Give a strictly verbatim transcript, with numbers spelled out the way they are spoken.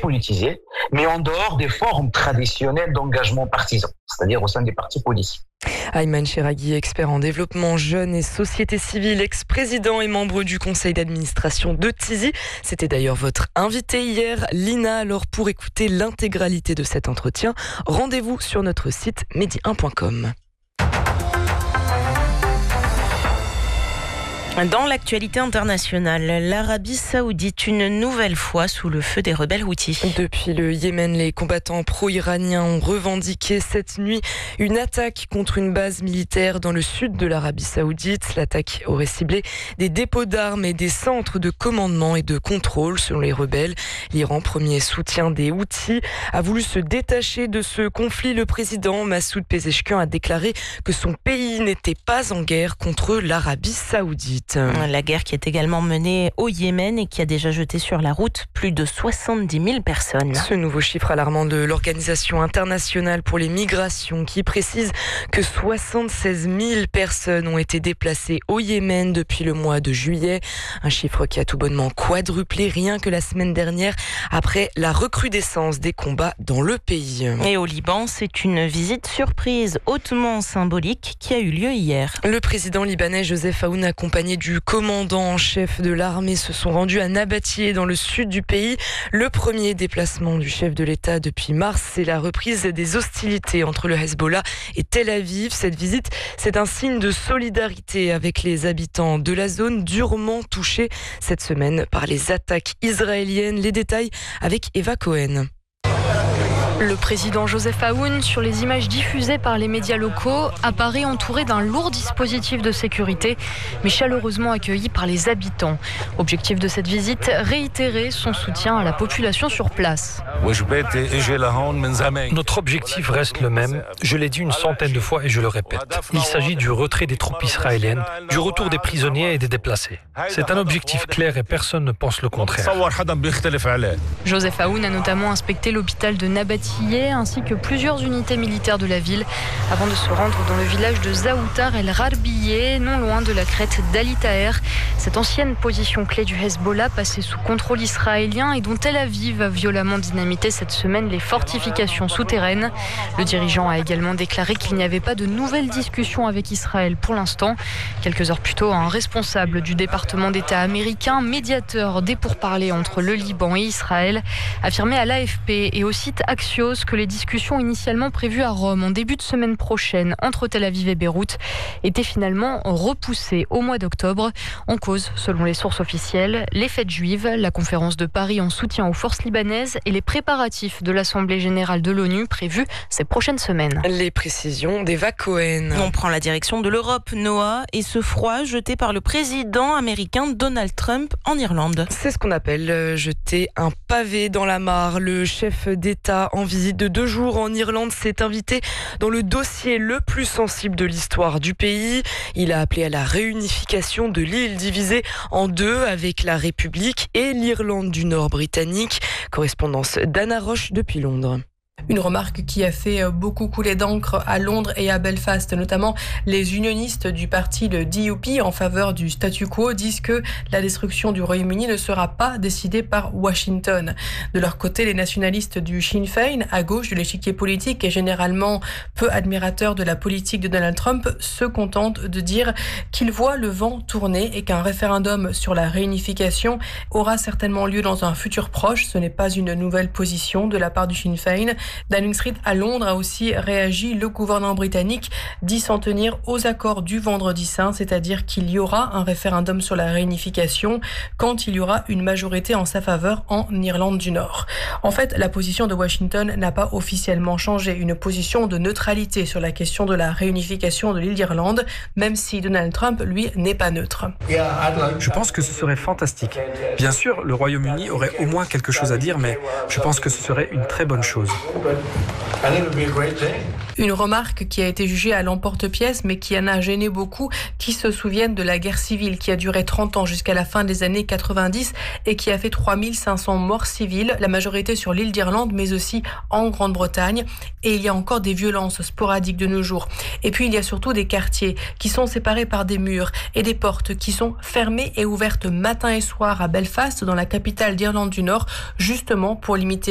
dépolitisé, mais en dehors des formes traditionnelles d'engagement partisan, c'est-à-dire au sein des partis politiques. Ayman Cheraghi, expert en développement jeune et société civile, ex-président et membre du conseil d'administration de Tizi. C'était d'ailleurs votre invité hier, Lina. Alors pour écouter l'intégralité de cet entretien, rendez-vous sur notre site midi un point com. Dans l'actualité internationale, l'Arabie Saoudite une nouvelle fois sous le feu des rebelles houthis. Depuis le Yémen, les combattants pro-iraniens ont revendiqué cette nuit une attaque contre une base militaire dans le sud de l'Arabie Saoudite. L'attaque aurait ciblé des dépôts d'armes et des centres de commandement et de contrôle selon les rebelles. L'Iran, premier soutien des Houthis, a voulu se détacher de ce conflit. Le président Massoud Pezeshkian a déclaré que son pays n'était pas en guerre contre l'Arabie Saoudite. La guerre qui est également menée au Yémen et qui a déjà jeté sur la route plus de soixante-dix mille personnes. Ce nouveau chiffre alarmant de l'Organisation internationale pour les migrations qui précise que soixante-seize mille personnes ont été déplacées au Yémen depuis le mois de juillet. Un chiffre qui a tout bonnement quadruplé rien que la semaine dernière après la recrudescence des combats dans le pays. Et au Liban, c'est une visite surprise hautement symbolique qui a eu lieu hier. Le président libanais Joseph Aoun, accompagné du commandant en chef de l'armée, se sont rendus à Nabatieh dans le sud du pays. Le premier déplacement du chef de l'État depuis mars, c'est la reprise des hostilités entre le Hezbollah et Tel Aviv. Cette visite, c'est un signe de solidarité avec les habitants de la zone durement touchés cette semaine par les attaques israéliennes. Les détails avec Eva Cohen. Le président Joseph Aoun, sur les images diffusées par les médias locaux, apparaît entouré d'un lourd dispositif de sécurité, mais chaleureusement accueilli par les habitants. Objectif de cette visite, réitérer son soutien à la population sur place. Notre objectif reste le même, je l'ai dit une centaine de fois et je le répète. Il s'agit du retrait des troupes israéliennes, du retour des prisonniers et des déplacés. C'est un objectif clair et personne ne pense le contraire. Joseph Aoun a notamment inspecté l'hôpital de Nabatieh ainsi que plusieurs unités militaires de la ville avant de se rendre dans le village de Zaoutar El Rarbiyeh, non loin de la crête d'Ali Taher. Cette ancienne position clé du Hezbollah passée sous contrôle israélien et dont Tel Aviv a violemment dynamité cette semaine les fortifications souterraines. Le dirigeant a également déclaré qu'il n'y avait pas de nouvelles discussions avec Israël pour l'instant. Quelques heures plus tôt, un responsable du département d'État américain, médiateur des pourparlers entre le Liban et Israël, affirmait à l'A F P et au site Axios que les discussions initialement prévues à Rome en début de semaine prochaine entre Tel Aviv et Beyrouth étaient finalement repoussées au mois d'octobre. En cause, selon les sources officielles, les fêtes juives, la conférence de Paris en soutien aux forces libanaises et les préparatifs de l'Assemblée générale de l'ONU prévus ces prochaines semaines. Les précisions d'Eva Cohen. On prend la direction de l'Europe, Noah, et ce froid jeté par le président américain Donald Trump en Irlande. C'est ce qu'on appelle jeter un pavé dans la mare. Le chef d'État en visite de deux jours en Irlande s'est invité dans le dossier le plus sensible de l'histoire du pays. Il a appelé à la réunification de l'île divisée en deux avec la République et l'Irlande du Nord britannique. Correspondance d'Anna Roche depuis Londres. Une remarque qui a fait beaucoup couler d'encre à Londres et à Belfast, notamment les unionistes du parti le D U P en faveur du statu quo disent que la destruction du Royaume-Uni ne sera pas décidée par Washington. De leur côté, les nationalistes du Sinn Féin, à gauche de l'échiquier politique et généralement peu admirateurs de la politique de Donald Trump, se contentent de dire qu'ils voient le vent tourner et qu'un référendum sur la réunification aura certainement lieu dans un futur proche. Ce n'est pas une nouvelle position de la part du Sinn Féin. Downing Street à Londres a aussi réagi. Le gouvernement britannique dit s'en tenir aux accords du Vendredi Saint, c'est-à-dire qu'il y aura un référendum sur la réunification quand il y aura une majorité en sa faveur en Irlande du Nord. En fait, la position de Washington n'a pas officiellement changé. Une position de neutralité sur la question de la réunification de l'île d'Irlande, même si Donald Trump, lui, n'est pas neutre. Je pense que ce serait fantastique. Bien sûr, le Royaume-Uni aurait au moins quelque chose à dire, mais je pense que ce serait une très bonne chose. Une remarque qui a été jugée à l'emporte-pièce, mais qui en a gêné beaucoup, qui se souviennent de la guerre civile qui a duré trente ans jusqu'à la fin des années quatre-vingt-dix et qui a fait trois mille cinq cents morts civiles, la majorité sur l'île d'Irlande, mais aussi en Grande-Bretagne. Et il y a encore des violences sporadiques de nos jours. Et puis il y a surtout des quartiers qui sont séparés par des murs et des portes qui sont fermées et ouvertes matin et soir à Belfast, dans la capitale d'Irlande du Nord, justement pour limiter